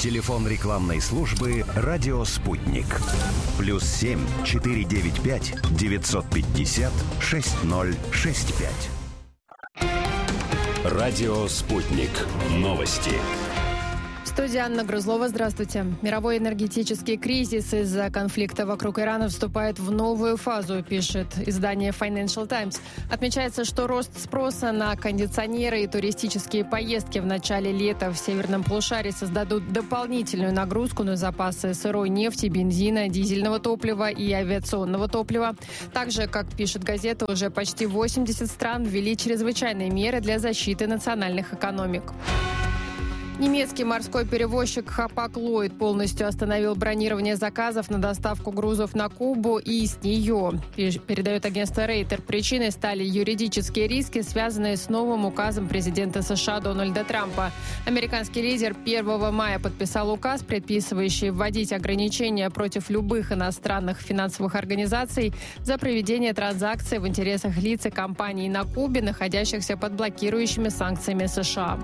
Телефон рекламной службы «Радио Спутник». +7 495 950 6065. «Радио Спутник». Новости. В студии Анна Грузлова. Здравствуйте. Мировой энергетический кризис из-за конфликта вокруг Ирана вступает в новую фазу, пишет издание Financial Times. Отмечается, что рост спроса на кондиционеры и туристические поездки в начале лета в северном полушарии создадут дополнительную нагрузку на запасы сырой нефти, бензина, дизельного топлива и авиационного топлива. Также, как пишет газета, уже почти 80 стран ввели чрезвычайные меры для защиты национальных экономик. Немецкий морской перевозчик Хапаг-Ллойд полностью остановил бронирование заказов на доставку грузов на Кубу и с нее. Передает агентство Рейтер. Причиной стали юридические риски, связанные с новым указом президента США Дональда Трампа. Американский лидер 1 мая подписал указ, предписывающий вводить ограничения против любых иностранных финансовых организаций за проведение транзакций в интересах лиц и компаний на Кубе, находящихся под блокирующими санкциями США.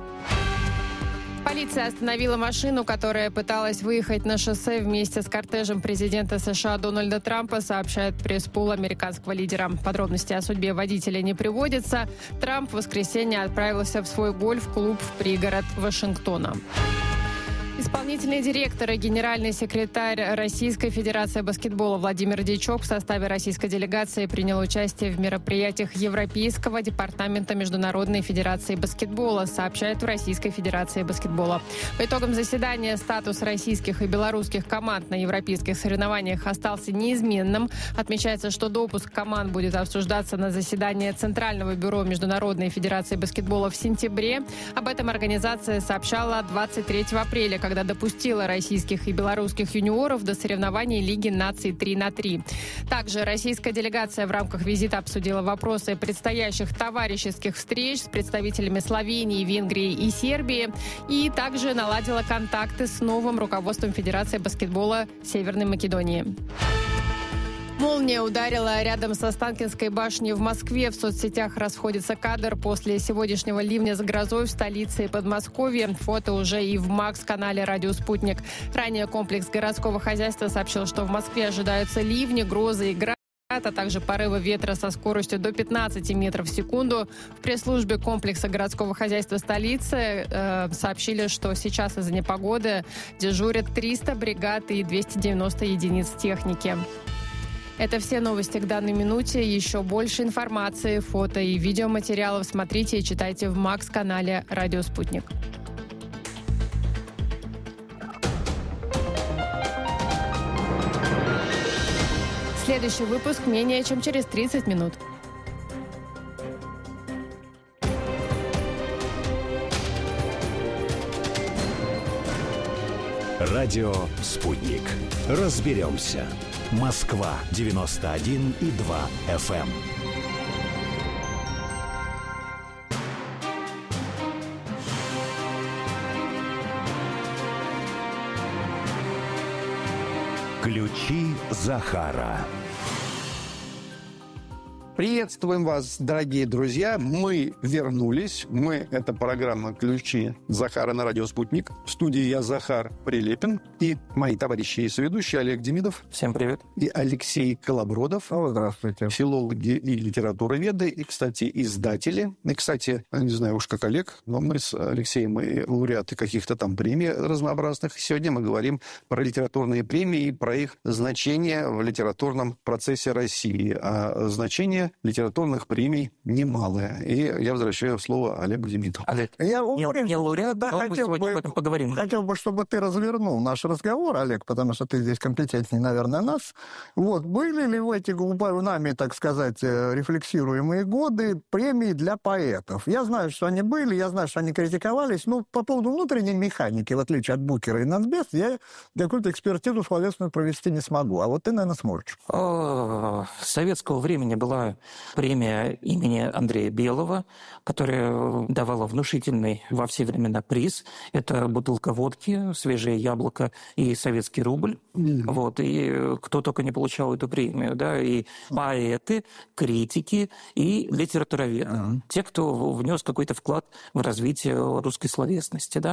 Полиция остановила машину, которая пыталась выехать на шоссе вместе с кортежем президента США Дональда Трампа, сообщает пресс-пул американского лидера. Подробности о судьбе водителя не приводятся. Трамп в воскресенье отправился в свой гольф-клуб в пригород Вашингтона. Исполнительный директор и генеральный секретарь Российской Федерации баскетбола Владимир Дьячок в составе российской делегации принял участие в мероприятиях Европейского департамента Международной Федерации баскетбола, сообщает в Российской Федерации баскетбола. По итогам заседания статус российских и белорусских команд на европейских соревнованиях остался неизменным. Отмечается, что допуск команд будет обсуждаться на заседании Центрального бюро Международной Федерации баскетбола в сентябре. Об этом организация сообщала 23 апреля, когда допустила российских и белорусских юниоров до соревнований Лиги наций 3-3. Также российская делегация в рамках визита обсудила вопросы предстоящих товарищеских встреч с представителями Словении, Венгрии и Сербии и также наладила контакты с новым руководством Федерации баскетбола Северной Македонии. Молния ударила рядом с Останкинской башней в Москве. В соцсетях расходится кадр после сегодняшнего ливня с грозой в столице и Подмосковье. Фото уже и в МАКС-канале «Радио Спутник». Ранее комплекс городского хозяйства сообщил, что в Москве ожидаются ливни, грозы и град, а также порывы ветра со скоростью до 15 метров в секунду. В пресс-службе комплекса городского хозяйства столицы сообщили, что сейчас из-за непогоды дежурят 300 бригад и 290 единиц техники. Это все новости к данной минуте. Еще больше информации, фото и видеоматериалов смотрите и читайте в МАКС-канале «Радио Спутник». Следующий выпуск менее чем через 30 минут. «Радио Спутник». Разберемся. Москва 91,2 FM. Ключи Захара. Приветствуем вас, дорогие друзья. Мы вернулись. Это программа «Ключи Захара» на радио «Спутник». В студии я, Захар Прилепин, и мои товарищи и соведущие Олег Демидов. Всем привет. И Алексей Колобродов. Здравствуйте. Филологи и литературоведы, и, кстати, издатели. И, кстати, не знаю уж как Олег, но мы с Алексеем и лауреаты каких-то там премий разнообразных. Сегодня мы говорим про литературные премии и про их значение в литературном процессе России. А значение литературных премий немалое. И я возвращаю слово Олегу Демидову. Олег, я не лауреат, да, но мы сегодня об этом поговорим. Хотел бы, чтобы ты развернул наш разговор, Олег, потому что ты здесь компетентнее, наверное, нас. Были ли в эти нами, так сказать, рефлексируемые годы премии для поэтов? Я знаю, что они были, я знаю, что они критиковались, но по поводу внутренней механики, в отличие от Букера и Нацбест, я какую-то экспертизу словесную провести не смогу. А вот ты, наверное, сможешь. С советского времени была была премия имени Андрея Белого, которая давала внушительный во все времена приз. Это бутылка водки, свежее яблоко и советский рубль. Вот. И кто только не получал эту премию. Да? И поэты, критики и литературоведы. Те, кто внес какой-то вклад в развитие русской словесности. Да?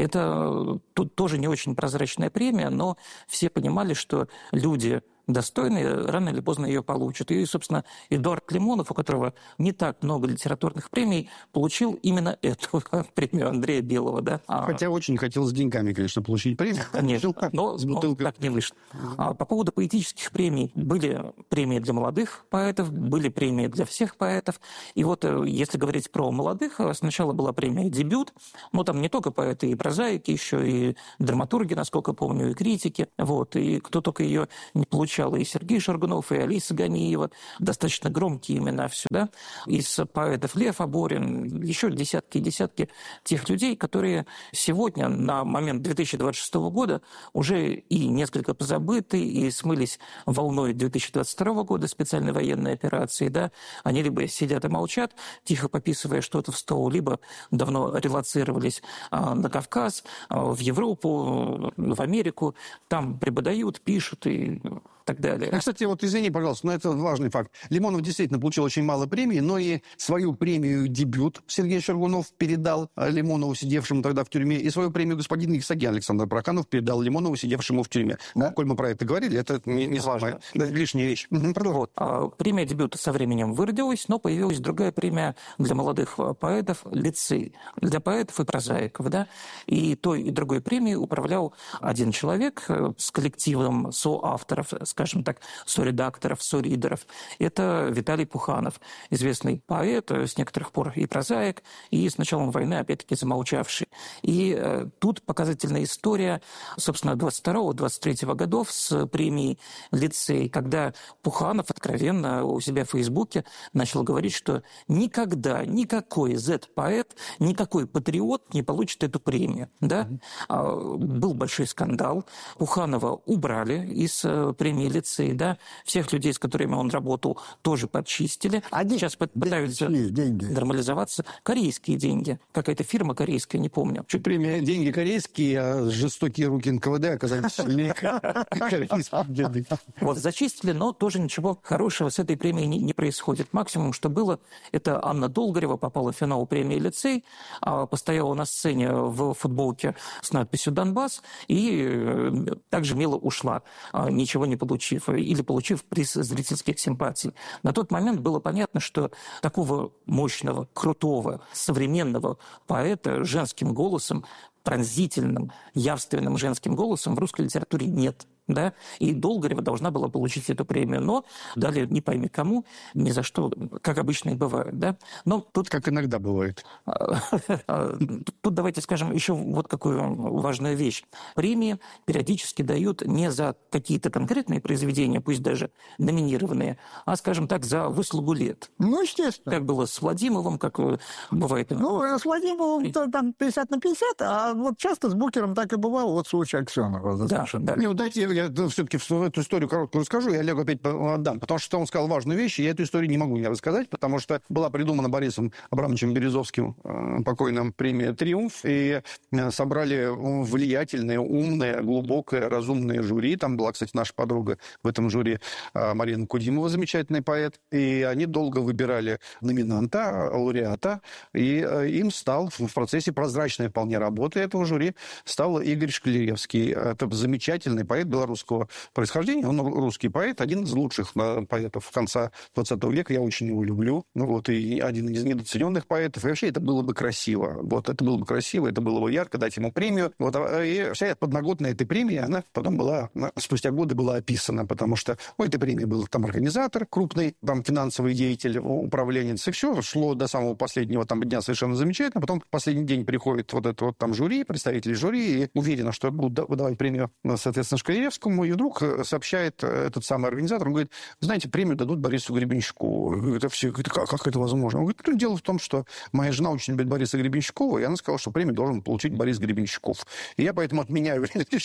Это тут тоже не очень прозрачная премия, но все понимали, что люди достойные рано или поздно ее получат. И, собственно, Эдуард Лимонов, у которого не так много литературных премий, получил именно эту премию Андрея Белого. Да? Хотя очень хотел с деньгами, конечно, получить премию. Конечно, но так не вышло. По поводу поэтических премий. Были премии для молодых поэтов, были премии для всех поэтов. И вот если говорить про молодых, сначала была премия «Дебют», но там не только поэты и прозаики, еще и драматурги, насколько помню, и критики. Вот. И кто только ее не получал, и Сергей Шаргунов, и Алиса Ганиева, достаточно громкие имена все, да, из поэтов Лев Аборин, еще десятки и десятки тех людей, которые сегодня, на момент 2026 года, уже и несколько позабыты, и смылись волной 2022 года специальной военной операции, да, они либо сидят и молчат, тихо пописывая что-то в стол, либо давно релоцировались на Кавказ, в Европу, в Америку, там преподают, пишут и так далее. Кстати, вот извини, пожалуйста, но это важный факт. Лимонов действительно получил очень мало премий, но и свою премию «Дебют» Сергей Шаргунов передал Лимонову, сидевшему тогда в тюрьме, и свою премию господин Иксаген Александр Проканов передал Лимонову, сидевшему в тюрьме. Да? Коль мы про это говорили, это не самая лишняя вещь. Вот. Премия «Дебют» со временем выродилась, но появилась другая премия для молодых поэтов «Лицей», для поэтов и прозаиков. Да? И той и другой премией управлял один человек с коллективом соавторов, скажем так, соредакторов, соридеров. Это Виталий Пуханов, известный поэт, с некоторых пор и прозаик, и с началом войны, опять-таки, замолчавший. И тут показательная история, собственно, 22-23 годов с премией «Лицей», когда Пуханов откровенно у себя в Фейсбуке начал говорить, что никогда никакой Z-поэт, никакой патриот не получит эту премию. Да? Был большой скандал. Пуханова убрали из премии «Лицей», да, всех людей, с которыми он работал, тоже подчистили. Сейчас пытаются нормализоваться. Корейские деньги. Какая-то фирма корейская, не помню. Чуть премия «Деньги корейские», а жестокие руки НКВД оказались сильнее корейских денег. Вот, зачистили, но тоже ничего хорошего с этой премией не происходит. Максимум, что было, это Анна Долгорева попала в финал премии «Лицей», постояла на сцене в футболке с надписью «Донбасс» и также мило ушла, ничего не получив, или получив приз зрительских симпатий. На тот момент было понятно, что такого мощного, крутого, современного поэта с женским голосом, пронзительным, явственным женским голосом в русской литературе нет. Да? И Долгорева должна была получить эту премию, но дали не пойми кому, ни за что, как обычно и бывает. Да? Но тут... Как иногда бывает. Тут давайте скажем еще вот какую важную вещь. Премии периодически дают не за какие-то конкретные произведения, пусть даже номинированные, а, скажем так, за выслугу лет. Ну, естественно. Как было с Владимировым, как бывает. Ну, с Владимировым там 50 на 50, а вот часто с Букером так и бывало, вот случай Аксенова. Да. Ну, дайте я все-таки эту историю короткую расскажу, и Олегу опять отдам, потому что он сказал важную вещь, и я эту историю не могу не рассказать, потому что была придумана Борисом Абрамовичем Березовским, покойным, премия «Триумф», и собрали влиятельное, умное, глубокое, разумное жюри. Там была, кстати, наша подруга в этом жюри Марина Кудимова, замечательный поэт, и они долго выбирали номинанта, лауреата, и им стал в процессе прозрачной вполне работы этого жюри стал Игорь Шкляревский. Это замечательный поэт белорусского происхождения, он русский поэт, один из лучших поэтов конца 20 века, я очень его люблю, ну вот, и один из недооцененных поэтов, и вообще это было бы красиво, вот, это было бы красиво, это было бы ярко, дать ему премию, вот, и вся подноготная этой премии, она потом была, спустя годы была описана, потому что у этой премии был там организатор крупный, там финансовый деятель, управленец, и все шло до самого последнего там дня совершенно замечательно, потом в последний день приходит вот это вот там жюри, представители жюри, и уверена, что будут выдавать премию, соответственно, Шкляревскому, Шклевскому, и вдруг сообщает этот самый организатор, он говорит, знаете, премию дадут Борису Гребенщикову. Это все, как это возможно? Он говорит, дело в том, что моя жена очень любит Бориса Гребенщикова, и она сказала, что премию должен получить Борис Гребенщиков. И я поэтому отменяю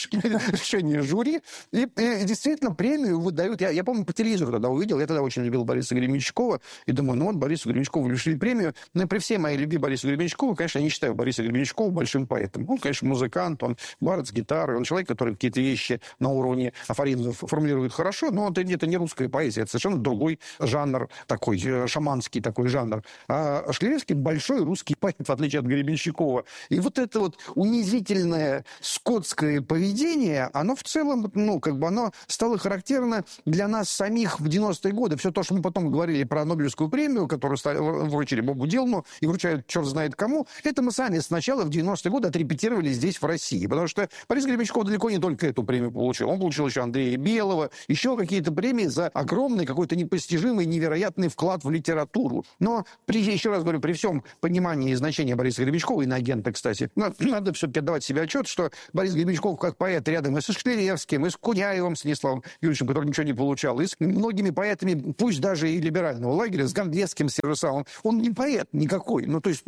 решение жюри. И действительно, премию выдают. Я помню, по телевизору тогда увидел, я тогда очень любил Бориса Гребенщикова, и думаю, ну вот Борису Гребенщикову решили премию. Но при всей моей любви Бориса Гребенщикова, конечно, я не считаю Бориса Гребенщикова большим поэтом. Он, конечно, музыкант, он бард с гитарой, он человек, который какие-то вещи на уровне афоризмов формулирует хорошо, но это не русская поэзия, это совершенно другой жанр, такой шаманский такой жанр. А Шклевский большой русский поэт, в отличие от Гребенщикова. И вот это вот унизительное скотское поведение, оно в целом, оно стало характерно для нас самих в 90-е годы. Все то, что мы потом говорили про Нобелевскую премию, которую вручили Бобу Дилану и вручают черт знает кому, это мы сами сначала в 90-е годы отрепетировали здесь, в России. Потому что Борис Гребенщиков далеко не только эту премию получил. Он получил еще Андрея Белого, еще какие-то премии за огромный, какой-то непостижимый, невероятный вклад в литературу. Но, еще раз говорю, при всем понимании значения Бориса Гребенщикова, иноагента, кстати, надо все-таки отдавать себе отчет, что Борис Гребенщиков как поэт рядом и со Шклевским, и с Куняевым Станиславом Юрьевичем, который ничего не получал, и с многими поэтами, пусть даже и либерального лагеря, с Гандесским, с Северусалом, он не поэт никакой.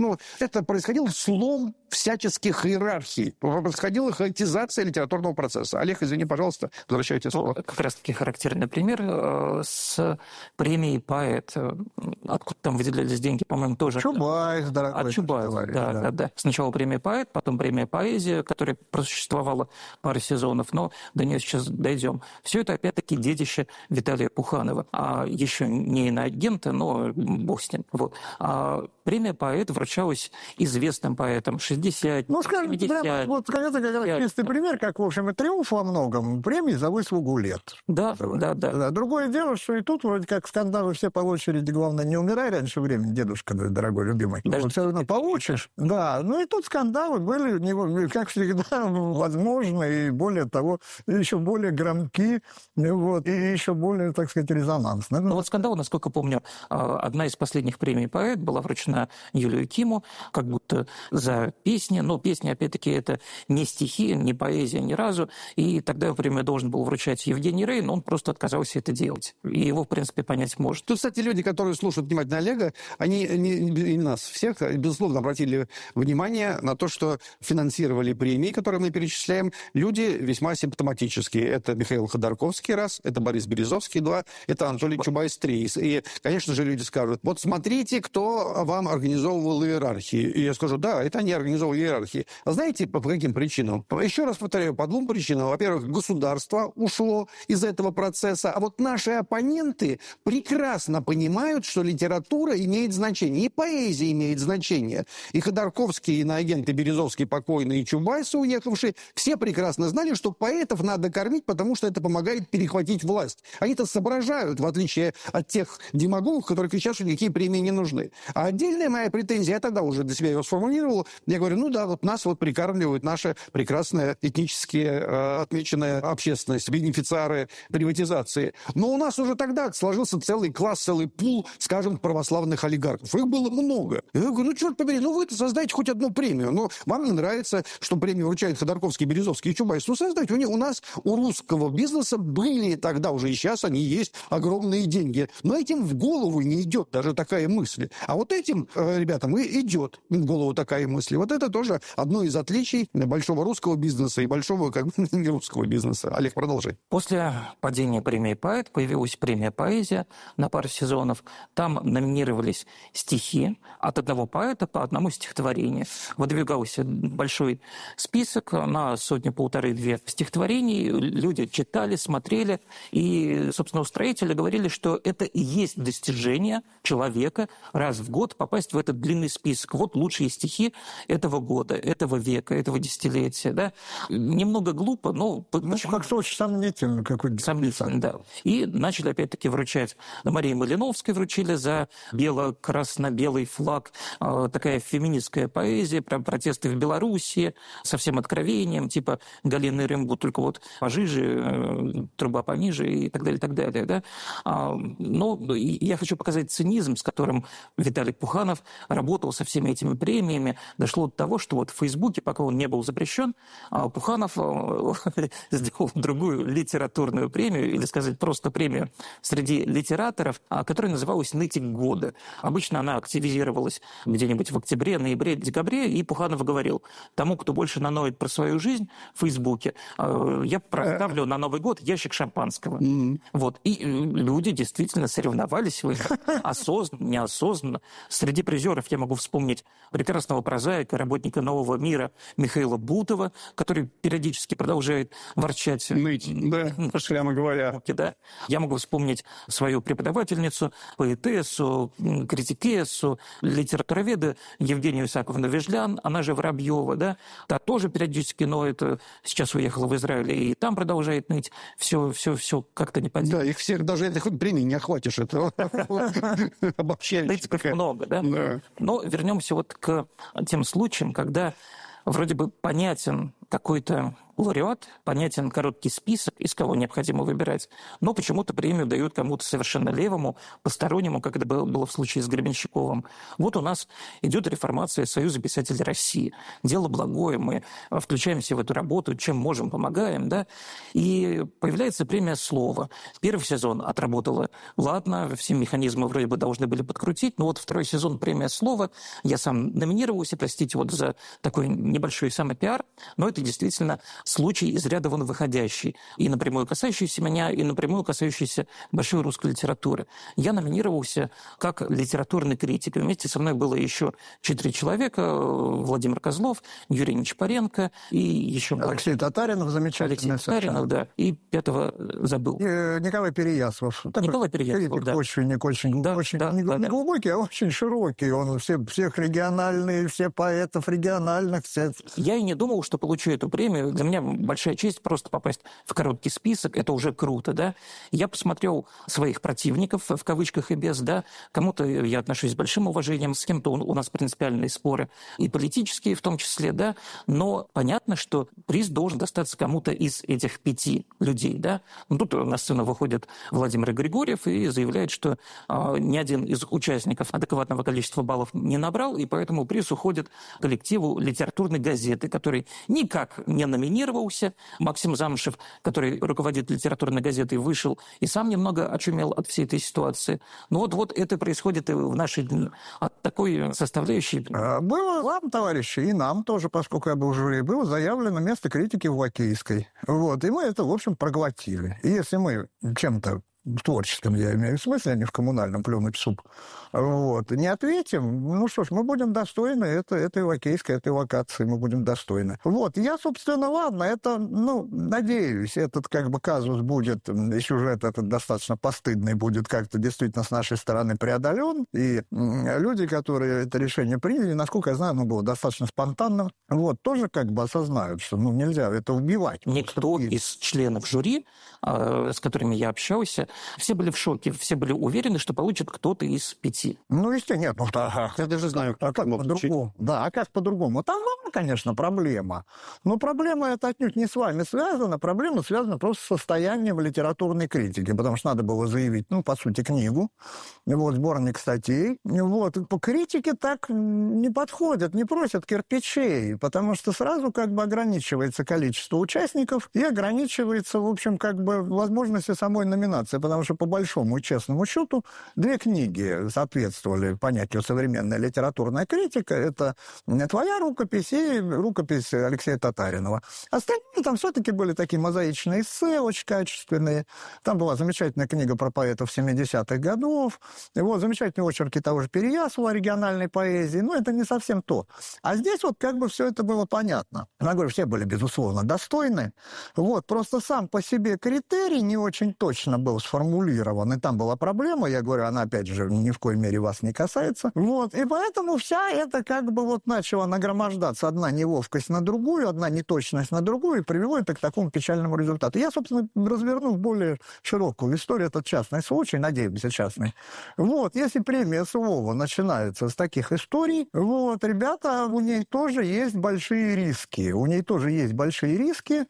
Это происходил слом всяческих иерархий. Происходила хаотизация литературного процесса. Олег, извини, пожалуйста, возвращайте слово. Как раз-таки характерный пример с премией «Поэт». Откуда там выделялись деньги, по-моему, тоже... Чубайс, дорогой. От Чубайса, да. Сначала премия «Поэт», потом премия «Поэзия», которая просуществовала пару сезонов, но до нее сейчас дойдем. Все это, опять-таки, детище Виталия Пуханова. А еще не иноагента, но бог с ним. Вот. А премия «Поэт» вручалась известным поэтам 60, 70... Вот это как раз чистый пример, как, в общем, и «Триумф» во многом, премии за выслугу лет. Да. Другое дело, что и тут вроде как скандалы все по очереди, главное, не умирай раньше времени, дедушка, дорогой, любимый. Даже все равно получишь. Да, и тут скандалы были, как всегда, возможны, и более того, еще более громки, и еще более, так сказать, резонансны. Вот скандал, насколько помню, одна из последних премий «Поэт» была вручена Юлию Киму, как будто за песни, но песни, опять-таки, это не стихи, не поэзия ни разу, и тогда премию должен был вручать Евгений Рейн, он просто отказался это делать. И его, в принципе, понять может. Тут, кстати, люди, которые слушают внимательно Олега, они и нас всех, безусловно, обратили внимание на то, что финансировали премии, которые мы перечисляем, люди весьма симптоматические. Это Михаил Ходорковский, раз, это Борис Березовский, два, это Анатолий Чубайс, три. И, конечно же, люди скажут, вот смотрите, кто вам организовывал иерархии. И я скажу, да, это они организовывали иерархии. А знаете, по каким причинам? Еще раз повторяю, по двум причинам. Во-первых, государство ушло из этого процесса, а вот наши оппоненты прекрасно понимают, что литература имеет значение, и поэзия имеет значение. И Ходорковский, и иноагент, и Березовский покойный, и Чубайс, уехавший, все прекрасно знали, что поэтов надо кормить, потому что это помогает перехватить власть. Они-то соображают, в отличие от тех демагогов, которые кричат, что никакие премии не нужны. А отдельная моя претензия, я тогда уже для себя ее сформулировал, я говорю, нас прикармливают наша прекрасная этнически отмеченная общественность, бенефициары приватизации. Но у нас уже тогда сложился целый класс, целый пул, скажем, православных олигархов. Их было много. Я говорю, черт побери, вы-то создайте хоть одну премию. Вам не нравится, что премию вручают Ходорковский, Березовский и Чубайс. Создайте. У нас, у русского бизнеса были тогда уже, и сейчас они есть, огромные деньги. Но этим в голову не идет даже такая мысль. А вот этим ребятам и идет в голову такая мысль. Вот это тоже одно из отличий большого русского бизнеса и большого не русского бизнеса. Олег, продолжай. После падения премии «Поэт» появилась премия «Поэзия» на пару сезонов. Там номинировались стихи от одного поэта по одному стихотворению. Выдвигался большой список на 100-1,5-2 стихотворений. Люди читали, смотрели. И, собственно, устроители говорили, что это и есть достижение человека раз в год попасть в этот длинный список. Вот лучшие стихи этого года, этого века, этого десятилетия. Да? Немного глупо, но... как-то очень сомнительно. Сомнительно, да. И начали опять-таки вручать. Марии Малиновской вручили за бело-красно-белый флаг. Такая феминистская поэзия, прям протесты в Белоруссии, со всем откровением, типа Галины Рымбу, только пожиже, труба пониже и так далее, так далее. Да? Но я хочу показать цинизм, с которым Виталий Пуханов работал со всеми этими премиями. Дошло до того, что в Фейсбуке, пока он не был запрещен, Пуханов другую литературную премию, или сказать просто премию среди литераторов, которая называлась «Нытик года». Обычно она активизировалась где-нибудь в октябре, ноябре, декабре, и Пуханов говорил: тому, кто больше наноет про свою жизнь в Фейсбуке, я проставлю на Новый год ящик шампанского. Вот. И люди действительно соревновались в этом, осознанно, неосознанно. Среди призеров я могу вспомнить прекрасного прозаика, работника «Нового мира» Михаила Бутова, который периодически продолжает ворчать. Ныть, да, прямо говоря. Да. Я могу вспомнить свою преподавательницу, поэтессу, критикессу, литературоведа Евгению Исааковну Вежлян, она же Воробьева, да, та тоже периодически ноет, сейчас уехала в Израиль и там продолжает ныть, все как-то не поделать. Да, их всех, даже этих премий не охватишь, этого обобщающих. Нытиков много, да? Но вернемся вот к тем случаям, когда вроде бы понятен какой-то лауреат, понятен короткий список, из кого необходимо выбирать, но почему-то премию дают кому-то совершенно левому, постороннему, как это было в случае с Гребенщиковым. Вот у нас идет реформация Союза писателей России. Дело благое, мы включаемся в эту работу, чем можем, помогаем, да, и появляется премия «Слово». Первый сезон отработала, ладно, все механизмы вроде бы должны были подкрутить, но вот второй сезон премия «Слово», я сам номинировался, простите, вот за такой небольшой самопиар, но это действительно случай из ряда вон выходящий, и напрямую касающийся меня, и напрямую касающийся большой русской литературы. Я номинировался как литературный критик. Вместе со мной было еще 4 человека: Владимир Козлов, Юрий Нечапаренко и еще... Алексей Татаринов, замечательный. Алексей Татаринов, да, и 5-го забыл. Николай Переяслав. Николай Переяслав, да. Очень не глубокий, а очень широкий. Он всех региональных, все поэтов региональных. Я и не думал, что получу эту премию. Для меня большая честь просто попасть в короткий список. Это уже круто, да. Я посмотрел своих противников, в кавычках и без, да. Кому-то я отношусь с большим уважением, с кем-то у нас принципиальные споры, и политические в том числе, да. Но понятно, что приз должен достаться кому-то из этих 5 людей, да. Но тут на сцену выходит Владимир Григорьев и заявляет, что ни один из участников адекватного количества баллов не набрал, и поэтому приз уходит коллективу литературной газеты, который никак не номинировался. Максим Замышев, который руководит литературной газетой, вышел и сам немного очумел от всей этой ситуации. Но вот это происходит и в наши дни. От такой составляющей... Было вам, товарищи, и нам тоже, поскольку я был в жюри, было заявлено место критики в Лакейской. Вот, и мы это, в общем, проглотили. И если мы чем-то в творческом, я имею в смысле, а не в коммунальном плюнуть в суп, вот, не ответим, ну что ж, мы будем достойны этой лакейской, этой локации, мы будем достойны. Вот, я, собственно, ладно, это, надеюсь, этот как бы казус будет, и сюжет этот достаточно постыдный будет как-то действительно с нашей стороны преодолен, и люди, которые это решение приняли, насколько я знаю, оно было достаточно спонтанным, вот, тоже как бы осознают, что, нельзя это убивать. Никто из членов жюри, с которыми я общался, все были в шоке, все были уверены, что получит кто-то из 5. Если нет, я даже знаю, как по-другому. Да, а как по-другому? Там, конечно, проблема. Но проблема эта отнюдь не с вами связана. Проблема связана просто с состоянием литературной критики, потому что надо было заявить, по сути, книгу. Вот, сборник статей. Вот, по критике так не подходят, не просят кирпичей, потому что сразу как бы ограничивается количество участников и ограничивается, в общем, как бы возможности самой номинации, потому что по большому и честному счету 2 книги соответствовали понятию современная литературная критика. Это твоя рукопись и рукопись Алексея Татаринова. Остальные там все-таки были такие мозаичные эссе, очень качественные. Там была замечательная книга про поэтов 70-х годов. Вот, замечательные очерки того же Переяслава, региональной поэзии. Но это не совсем то. А здесь вот как бы все это было понятно. Я говорю, все были, безусловно, достойны. Вот, просто сам по себе критерий не очень точно был сформулирован. И там была проблема. Я говорю, она, опять же, ни в коей мере вас не касается. Вот, и поэтому вся эта как бы вот начала нагромождаться одна неловкость на другую, одна неточность на другую, и привело это к такому печальному результату. Я, собственно, разверну более широкую историю. Это частный случай, надеемся, частный. Вот, если премия «Слово» начинается с таких историй, вот, ребята, у ней тоже есть большие риски. У ней тоже есть большие риски.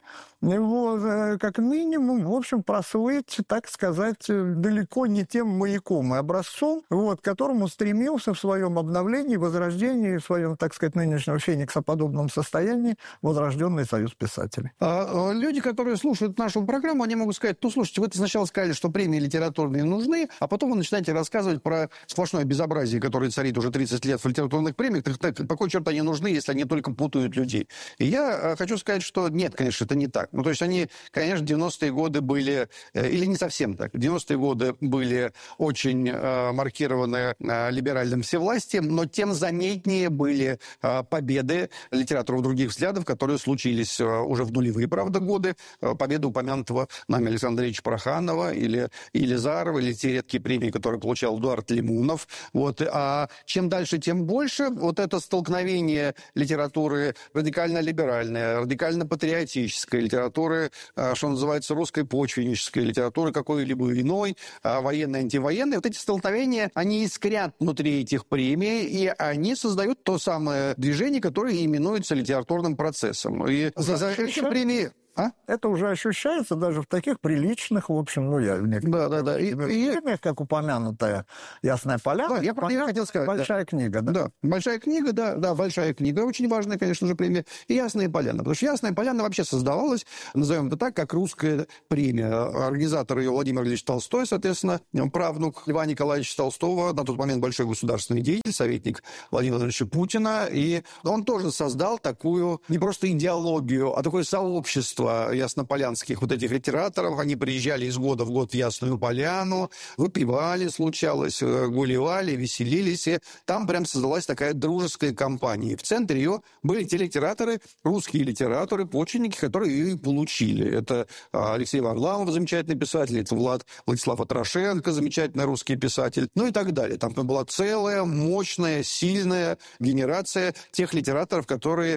как минимум, в общем, прослыть, так сказать, далеко не тем маяком и образцом, к которому стремился в своем обновлении, возрождении, в своем, так сказать, нынешнем фениксоподобном состоянии возрожденный союз писателей. Люди, которые слушают нашу программу, они могут сказать: слушайте, вы сначала сказали, что премии литературные нужны, а потом вы начинаете рассказывать про сплошное безобразие, которое царит уже 30 лет в литературных премиях. Так по какой черт они нужны, если они только путают людей? И я хочу сказать, что нет, конечно, это не так. То есть они, конечно, 90-е годы были, или не совсем так, 90-е годы были очень маркированы либеральным всевластием, но тем заметнее были победы литераторов других взглядов, которые случились уже в нулевые, правда, годы. Победа упомянутого нами Александра Андреевича Проханова или Елизарова, или те редкие премии, которые получал Эдуард Лимунов. А чем дальше, тем больше это столкновение литературы радикально-либеральной, радикально-патриотической, литературы, что называется, русской почвеннической, литературы какой-либо иной, военной, антивоенной. Эти столкновения, они искрят внутри этих премий, и они создают то самое движение, которое именуется литературным процессом. И за эти премии... Это уже ощущается даже в таких приличных, в общем, Да. И как упомянутая «Ясная поляна». Да, я хотел сказать. Большая книга, да? Да, большая книга, да, большая книга. Очень важная, конечно же, премия. И «Ясная поляна». Потому что «Ясная поляна» вообще создавалась, назовем это так, как русская премия. Организатор ее Владимир Ильич Толстой, соответственно, правнук Льва Николаевича Толстого, на тот момент большой государственный деятель, советник Владимира Владимировича Путина. И он тоже создал такую, не просто идеологию, а такое сообщество яснополянских этих литераторов. Они приезжали из года в год в Ясную Поляну, выпивали, случалось, гулевали, веселились. И там прям создалась такая дружеская компания. И в центре ее были те литераторы, русские литераторы, почвенники, которые ее и получили. Это Алексей Варламов, замечательный писатель, это Владислав Атрошенко, замечательный русский писатель, и так далее. Там была целая, мощная, сильная генерация тех литераторов, которые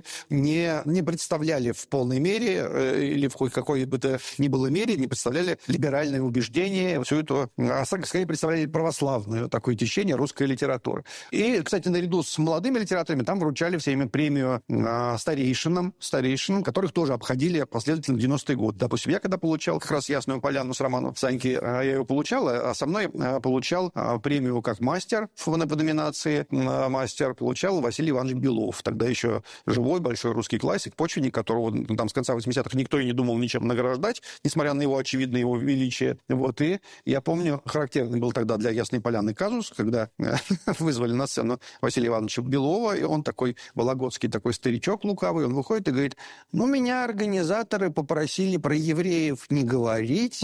не представляли в полной мере или в хоть какой бы то ни было мере не представляли либеральное убеждение, все это, скорее представляли православное такое течение русской литературы. И, кстати, наряду с молодыми литераторами там вручали все время премию старейшинам, которых тоже обходили последовательно в 90-е годы. Допустим, я когда получал как раз «Ясную поляну» с романом Саньки, я ее получал, а со мной получал премию как мастер по номинации мастер, получал Василий Иванович Белов, тогда еще живой, большой русский классик, почвенник, которого там с конца 80-х никто и не думал ничем награждать, несмотря на его очевидное его величие. И я помню, характерный был тогда для «Ясной поляны» казус, когда вызвали на сцену Василия Ивановича Белова, и он такой вологодский такой старичок лукавый, он выходит и говорит: меня организаторы попросили про евреев не говорить.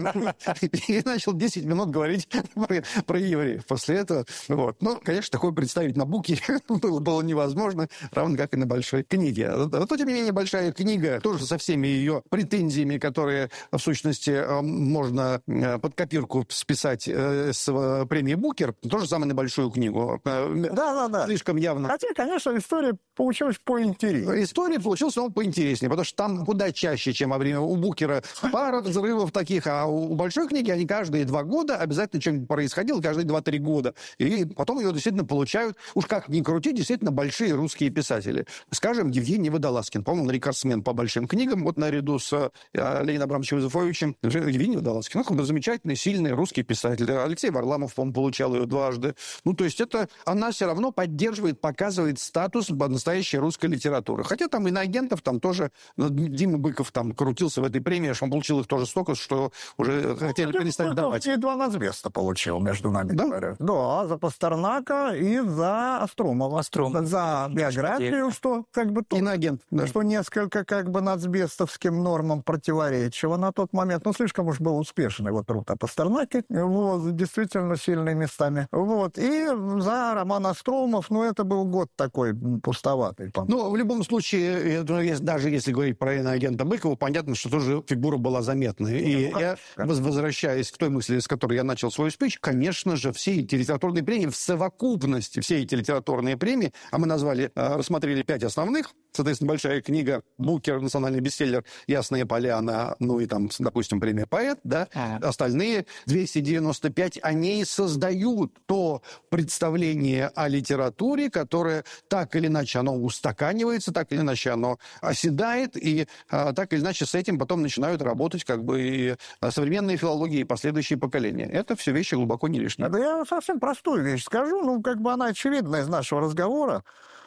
И начал 10 минут говорить про евреев. После этого, конечно, такое представить на буке было невозможно, равно как и на большой книге. Тем не менее, большая книга тоже со всеми ее претензиями, которые, в сущности, можно под копирку списать с премии Букер, тоже самую небольшую книгу. Да. Слишком явно. Хотя, конечно, история получилась поинтереснее. История получилась поинтереснее, потому что там куда чаще, чем во время у Букера, пара взрывов таких, а у большой книги они каждые 2 года обязательно что-нибудь происходило, каждые 2-3 гоа. И потом ее действительно получают, уж как ни крути, действительно большие русские писатели. Скажем, Евгений Водолазкин, по-моему, рекордсмен по большим книгам, наряду с Леонидом Абрамовичем Юзефовичем. Евгений Водолазкин, замечательный, сильный русский писатель. Алексей Варламов, по-моему, получал ее 2 раза. То есть она все равно поддерживает, показывает статус настоящей русской литературы. Хотя там иноагентов, там тоже Дима Быков там крутился в этой премии, что он получил их тоже столько, что уже хотели перестать давать. И 2 нацбеста получил, между нами говоря. Да, за Пастернака и за Остромова. За биографию, что иноагент, что несколько нацбестовским нормам противоречило на тот момент. Слишком уж был успешный труд о Пастернаке, действительно сильными местами. И за роман Остромов, это был год такой пустоватый. В любом случае, даже если говорить про иноагента Быкова, понятно, что тоже фигура была заметная. И я, возвращаясь к той мысли, с которой я начал свою спич, конечно же, все эти литературные премии, в совокупности все эти литературные премии, а мы рассмотрели 5 основных, Соответственно, большая книга, Букер, национальный бестселлер, «Ясная поляна», ну и там, допустим, премия «Поэт», да, остальные 295, они создают то представление о литературе, которое так или иначе оно устаканивается, так или иначе оно оседает, и так или иначе с этим потом начинают работать как бы и современные филологии, и последующие поколения. Это все вещи глубоко не лишние. Да я совсем простую вещь скажу, ну, как бы она очевидна из нашего разговора.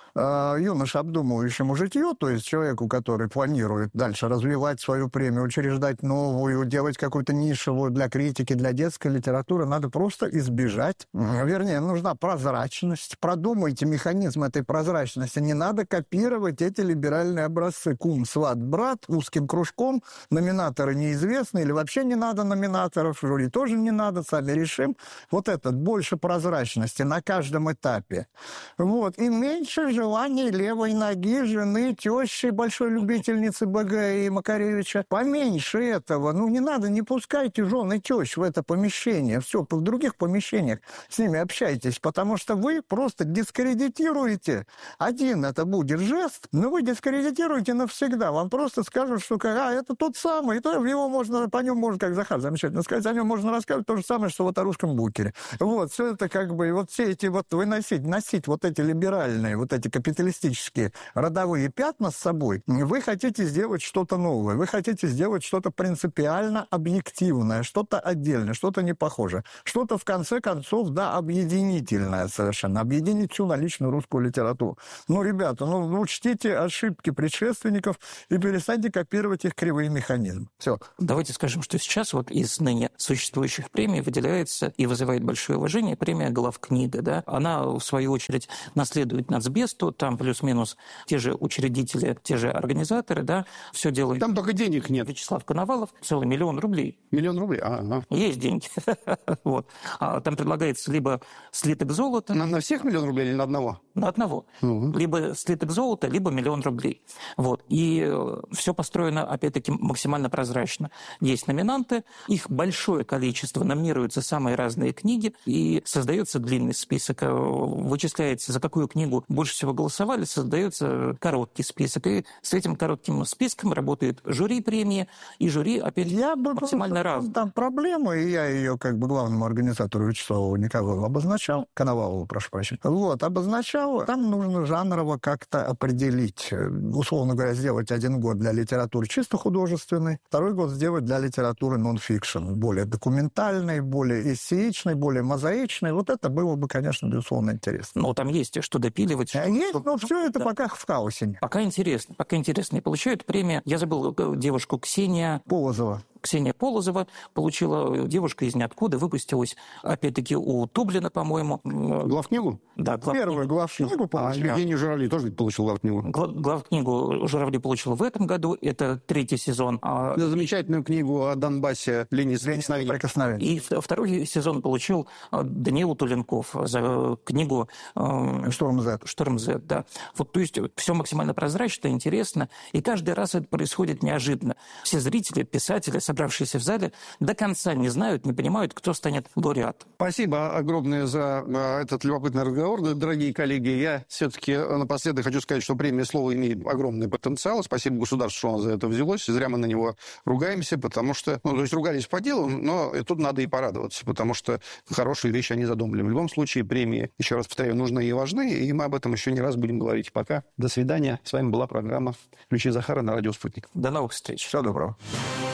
Юноше, обдумывающему житье, то есть человеку, который планирует дальше развивать свою премию, учреждать новую, делать какую-то нишевую для критики, для детской литературы, надо просто избежать. Вернее, нужна прозрачность. Продумайте механизм этой прозрачности. Не надо копировать эти либеральные образцы. Кум, сват, брат, узким кружком, номинаторы неизвестны, или вообще не надо номинаторов, жюри тоже не надо, сами решим. Вот это, больше прозрачности на каждом этапе. Вот. И меньше желание левой ноги жены, тещи, большой любительницы БГ и Макаревича. Поменьше этого. Ну, не надо, не пускайте жен и тещ в это помещение. Все, в других помещениях с ними общайтесь, потому что вы просто дискредитируете. Один это будет жест, но вы дискредитируете навсегда. Вам просто скажут, что это тот самый, и то в него можно, по нему можно, как Захар замечательно сказать, о нем можно рассказывать то же самое, что вот о русском Букере. Вот, все это как бы, вот все эти вот, носить вот эти либеральные, вот эти капиталистические родовые пятна с собой, вы хотите сделать что-то новое, вы хотите сделать что-то принципиально объективное, что-то отдельное, что-то не похожее, что-то, в конце концов, да, объединительное совершенно, объединить всю наличную русскую литературу. Ну, ребята, учтите ошибки предшественников и перестаньте копировать их кривые механизмы. Все. Давайте скажем, что сейчас вот из ныне существующих премий выделяется и вызывает большое уважение премия «Главкнига». Да? Она, в свою очередь, наследует нацбесту, там плюс-минус те же учредители, те же организаторы, да, все делают. Там только денег нет. Вячеслав Коновалов, целый 1 000 000 рублей. 1 000 000 рублей? Есть деньги. Вот. Там предлагается либо слиток золота. На всех 1 000 000 рублей или на одного? На одного. Либо слиток золота, либо 1 000 000 рублей. Вот. И все построено, опять-таки, максимально прозрачно. Есть номинанты, их большое количество, номинируются самые разные книги, и создается длинный список. Вычисляется, за какую книгу больше всего голосовали, создается короткий список. И с этим коротким списком работает жюри премии, и жюри, опять, максимально разное. Там проблема, и я ее как бы главному организатору Вячеславу Николаеву обозначал, Коновалову, прошу прощения, обозначал, там нужно жанрово как-то определить, условно говоря, сделать 1 год для литературы чисто художественной, 2 год сделать для литературы нон-фикшн, более документальной, более эссеичной, более мозаичной. Вот это было бы, конечно, безусловно интересно. Ну, там есть что допиливать. Есть, но все это пока в хаосе. Пока интересно. И получают премию. Я забыл девушку Ксения Полозова получила, девушка из ниоткуда, выпустилась, опять-таки, у Тублина, по-моему. Главкнигу? Да, Первую главкнигу получила. Евгений Журавли тоже получил главкнигу. Главкнигу Журавли получил в этом году, это 3-й сезон. Замечательную книгу о Донбассе «Линия соприкосновения». И 2-й сезон получил Даниил Туленков за книгу «Шторм Z». «Шторм Z», да. Вот, то есть все максимально прозрачно, интересно, и каждый раз это происходит неожиданно. Все зрители, писатели, собравшиеся в зале, до конца не знают, не понимают, кто станет лауреатом. Спасибо огромное за этот любопытный разговор, дорогие коллеги. Я все-таки напоследок хочу сказать, что премия «Слово» имеет огромный потенциал. Спасибо государству, что оно за это взялось. Зря мы на него ругаемся, потому что... то есть ругались по делу, но тут надо и порадоваться, потому что хорошие вещи они задумали. В любом случае, премии, еще раз повторяю, нужны и важны, и мы об этом еще не раз будем говорить. Пока. До свидания. С вами была программа «Ключи Захара» на радио «Спутник». До новых встреч. Всего доброго.